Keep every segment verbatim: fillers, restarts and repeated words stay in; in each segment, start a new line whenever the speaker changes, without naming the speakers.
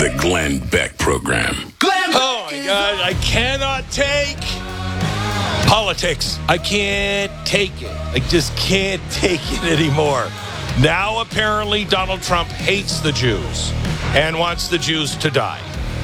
The Glenn Beck Program.
Glenn oh, my God. I cannot take politics. I can't take it. I just can't take it anymore. Now, apparently, Donald Trump hates the Jews and wants the Jews to die.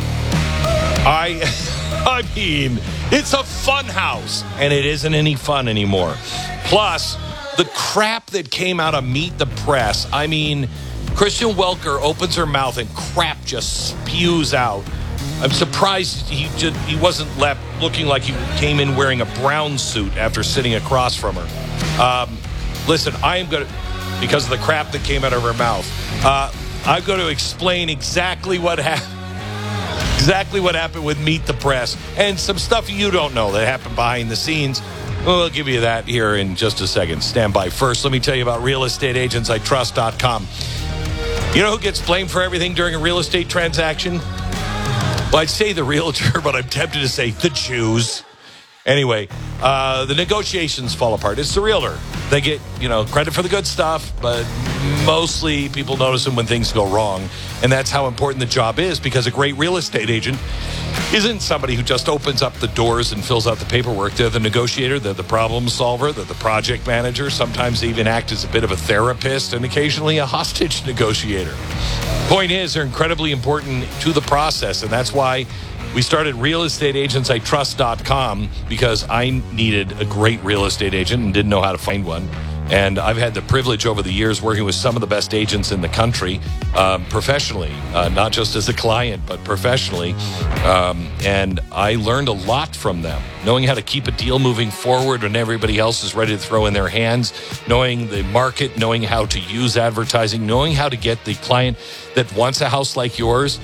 I, I mean, it's a fun house, and it isn't any fun anymore. Plus, the crap that came out of Meet the Press. I mean, Christian Welker opens her mouth and crap just spews out. I'm surprised he just, he wasn't left looking like he came in wearing a brown suit after sitting across from her. Um, listen, I am going to, because of the crap that came out of her mouth, uh, I'm going to explain exactly what happened. Exactly what happened with Meet the Press and some stuff you don't know that happened behind the scenes. We'll give you that here in just a second. Stand by. First, let me tell you about real estate agents I trust dot com. You know who gets blamed for everything during a real estate transaction? Well, I'd say the realtor, but I'm tempted to say the Jews. Anyway, uh, the negotiations fall apart. It's the realtor. They get, you know, credit for the good stuff, but mostly people notice them when things go wrong. And that's how important the job is, because a great real estate agent isn't somebody who just opens up the doors and fills out the paperwork. They're the negotiator, they're the problem solver, they're the project manager. Sometimes they even act as a bit of a therapist and occasionally a hostage negotiator. Point is, they're incredibly important to the process, and that's why we started real estate agents I trust dot com, because I needed a great real estate agent and didn't know how to find one. And I've had the privilege over the years working with some of the best agents in the country, um, professionally, uh, not just as a client, but professionally. Um, and I learned a lot from them, knowing how to keep a deal moving forward when everybody else is ready to throw in their hands, knowing the market, knowing how to use advertising, knowing how to get the client that wants a house like yours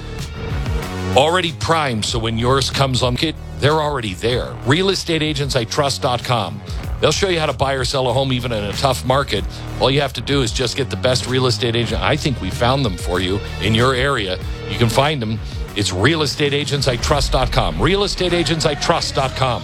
already primed, so when yours comes on it, they're already there. real estate agents I trust dot com. They'll show you how to buy or sell a home even in a tough market. All you have to do is just get the best real estate agent. I think we found them for you in your area. You can find them. It's real estate agents I trust dot com. real estate agents I trust dot com.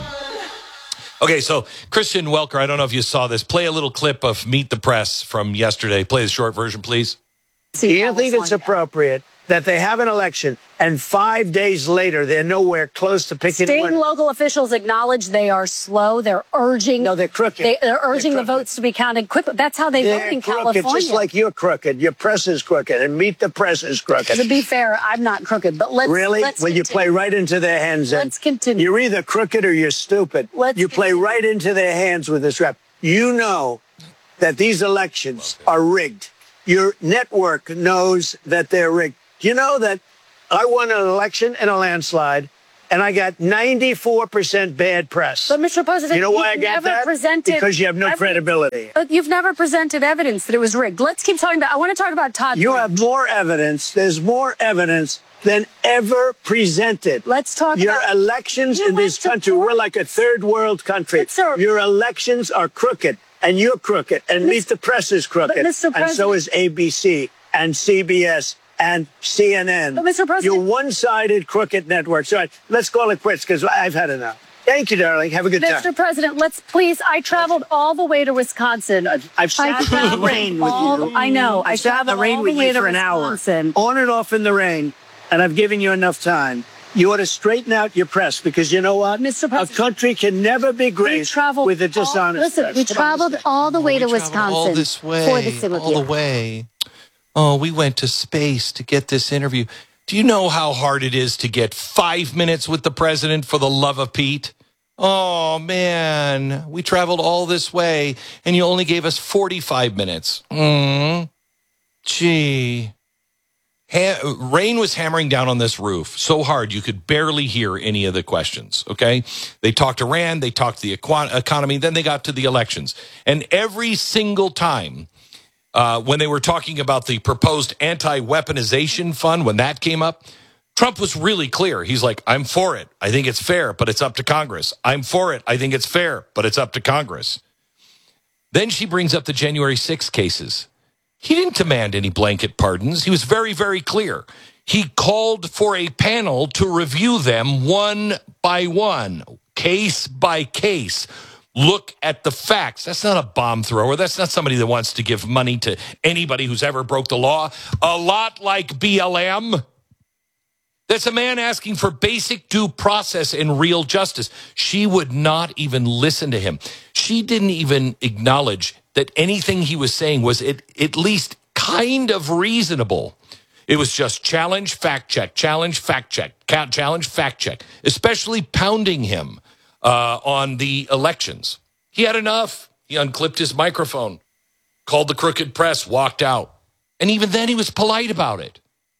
Okay, so Christian Welker, I don't know if you saw this. Play a little clip of Meet the Press from yesterday. Play the short version, please.
Do you think it's appropriate that they have an election and five days later they're nowhere close to picking?
State and local officials acknowledge they are slow. They're urging.
No, they're crooked.
They, they're urging
they're
the votes to be counted quick. That's how they
they're
vote in
crooked,
California.
just like you're crooked. Your press is crooked, and Meet the Press is crooked.
To be fair, I'm not crooked, but let's
really.
Let's
well, you
continue.
play right into their hands.
Let's continue.
You're either crooked or you're stupid.
Let's
you play
continue.
right into their hands with this rap. You know that these elections are rigged. Your network knows that they're rigged. You know that I won an election in a landslide, and I got ninety-four percent bad press.
But, Mister President,
you know why I
you've
got
never
that?
presented
Because you have no
evidence.
credibility.
But you've never presented evidence that it was rigged. Let's keep talking about. I want to talk about Todd.
You
Green.
have more evidence. There's more evidence than ever presented.
Let's talk
Your
about
elections
You
in this
went to
country,
court.
we're like a third world country.
But, sir-
Your elections are crooked, and you're crooked, and Meet the Press is crooked,
Mister
and so
President-
is A B C and C B S and C N N.
But, Mister President-
You're one-sided crooked networks. All right, let's call it quits, because I've had enough. Thank you, darling. Have a good
Mister
time.
President, let's please. I traveled all the way to Wisconsin.
I've sat
I
in the
traveled
rain with
all-
you.
I know. I
I've sat in the
traveled
rain
all
with
the way
you
to
for an hour,
Wisconsin.
on and off in the rain, and I've given you enough time. You ought to straighten out your press, because you know what?
Mister
A
President,
country can never be
we
graced
traveled
with a
all-
dishonest
Listen,
press.
we
Come on,
traveled
let's
all the way
we
to
traveled
Wisconsin
all this way,
for this interview.
all the way. Oh, we went to space to get this interview. Do you know how hard it is to get five minutes with the president, for the love of Pete? Oh, man, we traveled all this way, and you only gave us forty-five minutes. Mm. Gee. Ha- rain was hammering down on this roof so hard you could barely hear any of the questions, okay? They talked Iran, they talked the equ- economy, then they got to the elections. And every single time uh, when they were talking about the proposed anti-weaponization fund, when that came up, Trump was really clear. He's like, I'm for it. I think it's fair, but it's up to Congress. I'm for it. I think it's fair, but it's up to Congress. Then she brings up the January sixth cases. He didn't demand any blanket pardons. He was very, very clear. He called for a panel to review them one by one, case by case. Look at the facts. That's not a bomb thrower. That's not somebody that wants to give money to anybody who's ever broke the law. A lot like B L M. That's a man asking for basic due process and real justice. She would not even listen to him. She didn't even acknowledge that anything he was saying was at, at least kind of reasonable. It was just challenge, fact check, challenge, fact check, challenge, fact check, especially pounding him uh, on the elections. He had enough. He unclipped his microphone, called the crooked press, walked out. And even then he was polite about it.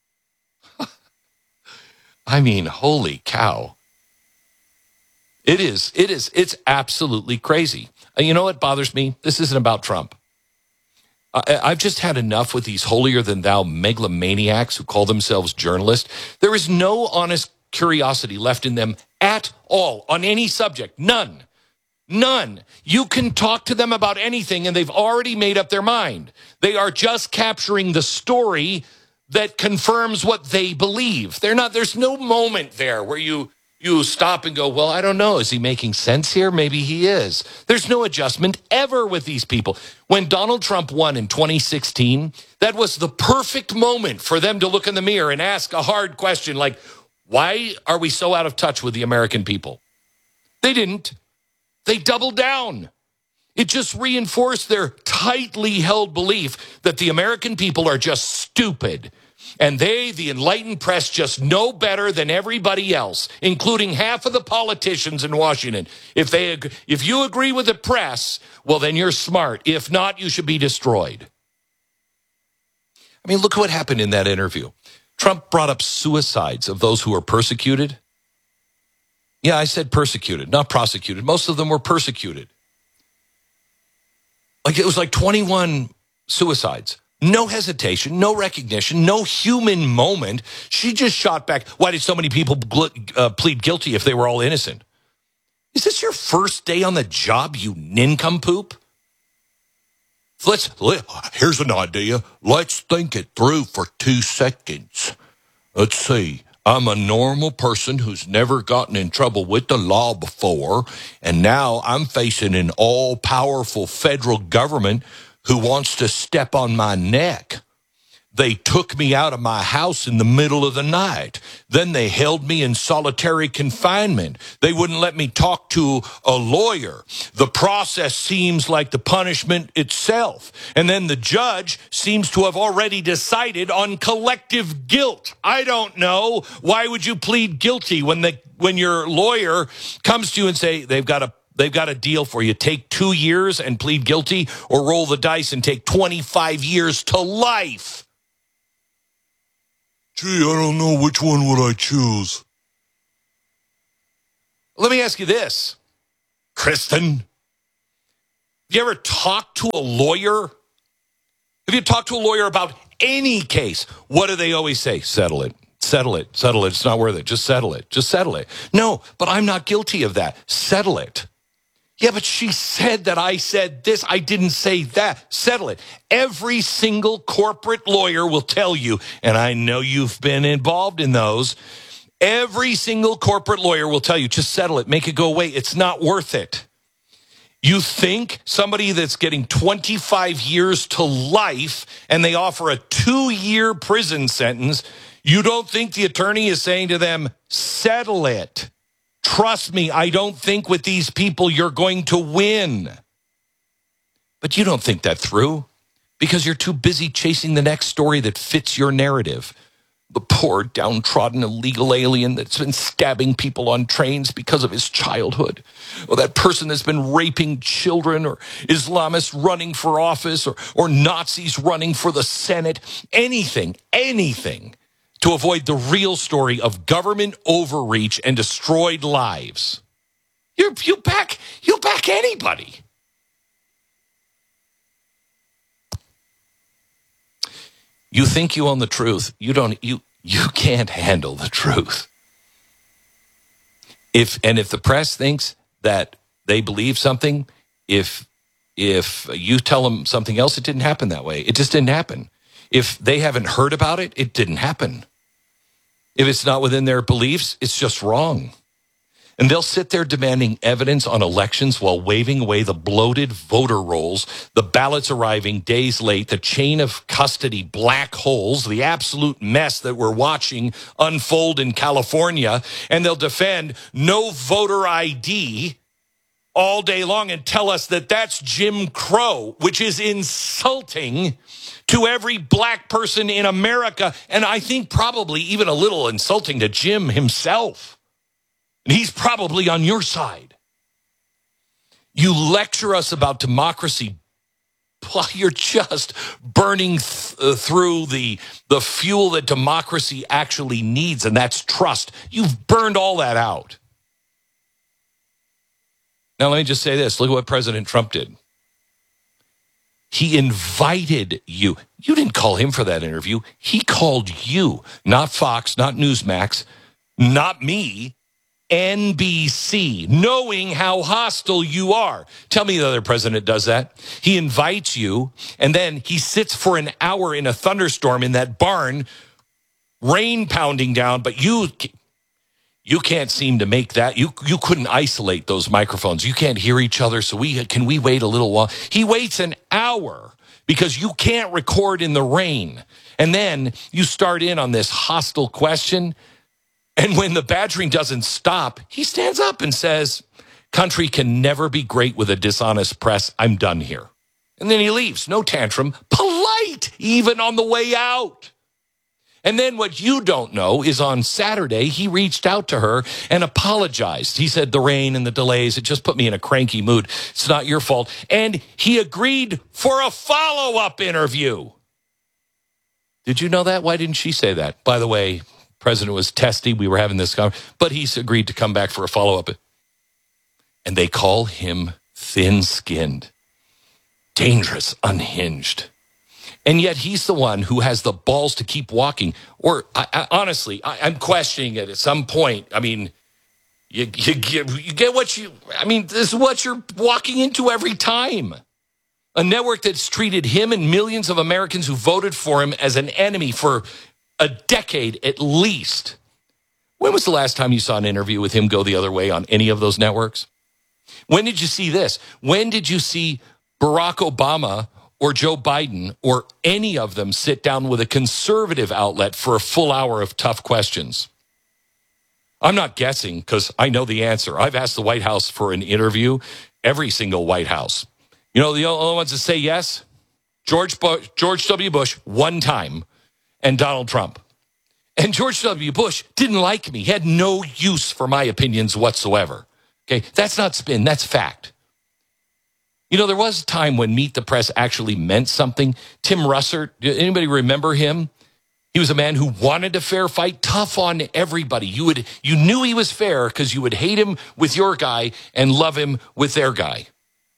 I mean, holy cow. It is, it is, it's absolutely crazy. And you know what bothers me? This isn't about Trump. I, I've just had enough with these holier-than-thou megalomaniacs who call themselves journalists. There is no honest curiosity left in them at all on any subject. None. None. You can talk to them about anything, and they've already made up their mind. They are just capturing the story that confirms what they believe. They're not. There's no moment there where you you stop and go, well, I don't know. Is he making sense here? Maybe he is. There's no adjustment ever with these people. When Donald Trump won in twenty sixteen, that was the perfect moment for them to look in the mirror and ask a hard question like, why are we so out of touch with the American people? They didn't. They doubled down. It just reinforced their tightly held belief that the American people are just stupid. And they, the enlightened press, just know better than everybody else, including half of the politicians in Washington. If they, if you agree with the press, well, then you're smart. If not, you should be destroyed. I mean, look what happened in that interview. Trump brought up suicides of those who are persecuted. Yeah, I said persecuted, not prosecuted. Most of them were persecuted. Like it was like twenty-one suicides. No hesitation, no recognition, no human moment. She just shot back. Why did so many people uh, plead guilty if they were all innocent? Is this your first day on the job, you nincompoop? Let's, let, here's an idea. Let's think it through for two seconds. Let's see. I'm a normal person who's never gotten in trouble with the law before, and now I'm facing an all-powerful federal government who wants to step on my neck. They took me out of my house in the middle of the night. Then they held me in solitary confinement. They wouldn't let me talk to a lawyer. The process seems like the punishment itself. And then the judge seems to have already decided on collective guilt. I don't know. Why would you plead guilty when the when your lawyer comes to you and say they've got a They've got a deal for you. Take two years and plead guilty, or roll the dice and take twenty-five years to life.
Gee, I don't know. Which one would I choose?
Let me ask you this, Kristen. Have you ever talked to a lawyer? Have you talked to a lawyer about any case? What do they always say? Settle it. Settle it. Settle it. It's not worth it. Just settle it. Just settle it. No, but I'm not guilty of that. Settle it. Yeah, but she said that I said this. I didn't say that. Settle it. Every single corporate lawyer will tell you, and I know you've been involved in those, every single corporate lawyer will tell you, just settle it. Make it go away. It's not worth it. You think somebody that's getting twenty-five years to life and they offer a two-year prison sentence, you don't think the attorney is saying to them, settle it. Trust me, I don't think with these people you're going to win. But you don't think that through because you're too busy chasing the next story that fits your narrative. The poor, downtrodden, illegal alien that's been stabbing people on trains because of his childhood. Or that person that's been raping children, or Islamists running for office, or, or Nazis running for the Senate. Anything, anything to avoid the real story of government overreach and destroyed lives. You you back you back anybody. You think you own the truth. You don't you you can't handle the truth. If and if the press thinks that they believe something, if if you tell them something else, it didn't happen that way. It just didn't happen. If they haven't heard about it, it didn't happen. If it's not within their beliefs, it's just wrong. And they'll sit there demanding evidence on elections while waving away the bloated voter rolls, the ballots arriving days late, the chain of custody black holes, the absolute mess that we're watching unfold in California. And they'll defend no voter I D all day long and tell us that that's Jim Crow, which is insulting to every black person in America. And I think probably even a little insulting to Jim himself. And he's probably on your side. You lecture us about democracy while you're just burning th- uh, through the, the fuel that democracy actually needs, and that's trust. You've burned all that out. Now, let me just say this. Look at what President Trump did. He invited you. You didn't call him for that interview. He called you, not Fox, not Newsmax, not me. N B C, knowing how hostile you are. Tell me the other president does that. He invites you, and then he sits for an hour in a thunderstorm in that barn, rain pounding down, but you you can't seem to make that. You you couldn't isolate those microphones. You can't hear each other, so we can we wait a little while? He waits an hour because you can't record in the rain. And then you start in on this hostile question. And when the badgering doesn't stop, he stands up and says, country can never be great with a dishonest press. I'm done here. And then he leaves. No tantrum. Polite, even on the way out. And then what you don't know is on Saturday, he reached out to her and apologized. He said, the rain and the delays, it just put me in a cranky mood. It's not your fault. And he agreed for a follow-up interview. Did you know that? Why didn't she say that? By the way, President was testy. We were having this conversation, but he's agreed to come back for a follow-up. And they call him thin-skinned, dangerous, unhinged. And yet he's the one who has the balls to keep walking. Or I, I, honestly, I, I'm questioning it at some point. I mean, you, you, get, you get what you, I mean, this is what you're walking into every time. A network that's treated him and millions of Americans who voted for him as an enemy for a decade at least. When was the last time you saw an interview with him go the other way on any of those networks? When did you see this? When did you see Barack Obama or Joe Biden or any of them sit down with a conservative outlet for a full hour of tough questions? I'm not guessing because I know the answer. I've asked the White House for an interview, every single White House. You know, the only ones that say yes? George Bush, George W. Bush, one time. And Donald Trump. And George W. Bush didn't like me. He had no use for my opinions whatsoever. Okay, that's not spin, that's fact. You know, there was a time when Meet the Press actually meant something. Tim Russert, anybody remember him? He was a man who wanted a fair fight, tough on everybody. You would, you knew he was fair because you would hate him with your guy and love him with their guy.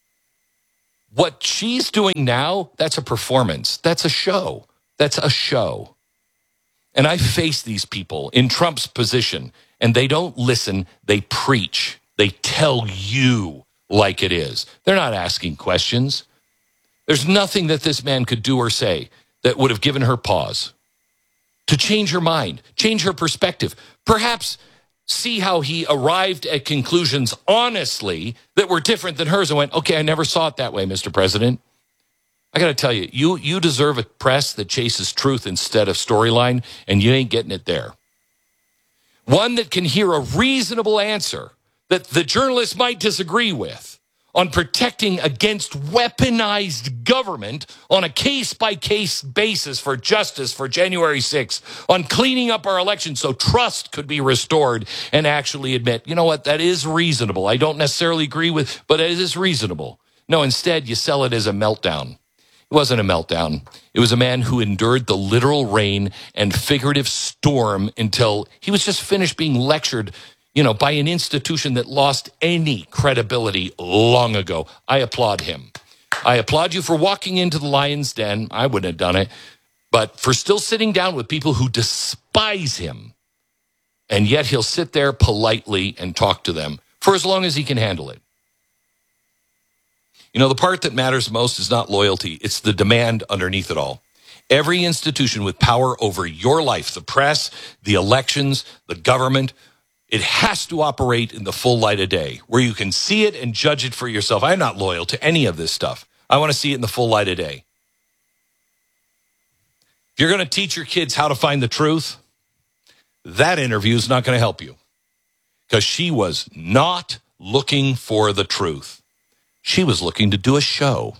What she's doing now, that's a performance. That's a show. That's a show. And I face these people in Trump's position, and they don't listen. They preach. They tell you like it is. They're not asking questions. There's nothing that this man could do or say that would have given her pause to change her mind, change her perspective, perhaps see how he arrived at conclusions honestly that were different than hers and went, okay, I never saw it that way, Mister President. I got to tell you, you you deserve a press that chases truth instead of storyline, and you ain't getting it there. One that can hear a reasonable answer that the journalist might disagree with on protecting against weaponized government on a case-by-case basis for justice for January sixth, on cleaning up our election so trust could be restored and actually admit, you know what, that is reasonable. I don't necessarily agree with, but it is reasonable. No, instead, you sell it as a meltdown. It wasn't a meltdown. It was a man who endured the literal rain and figurative storm until he was just finished being lectured, you know, by an institution that lost any credibility long ago. I applaud him. I applaud you for walking into the lion's den. I wouldn't have done it. But for still sitting down with people who despise him. And yet he'll sit there politely and talk to them for as long as he can handle it. You know, the part that matters most is not loyalty. It's the demand underneath it all. Every institution with power over your life, the press, the elections, the government, It has to operate in the full light of day where you can see it and judge it for yourself. I'm not loyal to any of this stuff. I want to see it in the full light of day. If you're going to teach your kids how to find the truth, that interview is not going to help you because she was not looking for the truth. She was looking to do a show.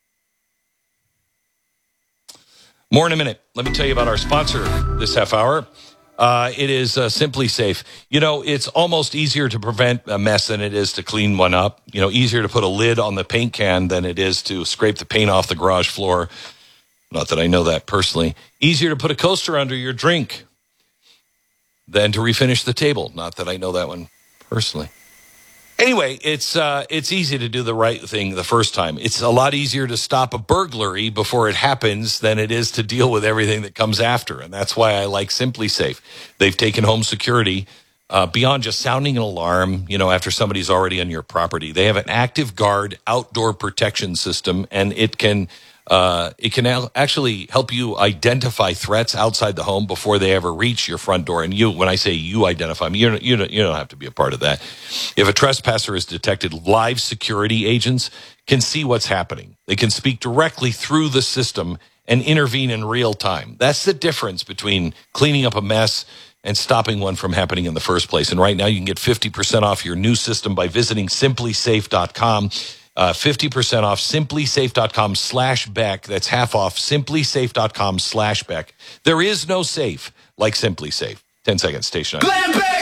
More in a minute. Let me tell you about our sponsor this half hour. Uh, it is uh, Simply Safe. You know, it's almost easier to prevent a mess than it is to clean one up. You know, easier to put a lid on the paint can than it is to scrape the paint off the garage floor. Not that I know that personally. Easier to put a coaster under your drink than to refinish the table. Not that I know that one personally. Anyway, it's uh, it's easy to do the right thing the first time. It's a lot easier to stop a burglary before it happens than it is to deal with everything that comes after. And that's why I like Simply Safe. They've taken home security uh, beyond just sounding an alarm, you know, after somebody's already on your property. They have an Active Guard outdoor protection system, and it can uh, it can actually help you identify threats outside the home before they ever reach your front door. And you, when I say you identify them, you don't, you don't, you don't have to be a part of that. If a trespasser is detected, live security agents can see what's happening. They can speak directly through the system and intervene in real time. That's the difference between cleaning up a mess and stopping one from happening in the first place. And right now you can get fifty percent off your new system by visiting simply safe dot com. Uh, fifty percent off simply safe dot com slash Beck. That's half off simply safe dot com slash Beck. There is no safe like Simply Safe. ten seconds, station. Glenn Beck!